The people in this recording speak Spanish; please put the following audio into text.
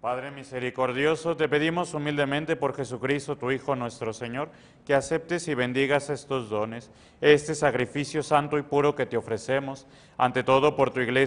Padre misericordioso, te pedimos humildemente por Jesucristo, tu Hijo nuestro Señor, que aceptes y bendigas estos dones, este sacrificio santo y puro que te ofrecemos, ante todo por tu Iglesia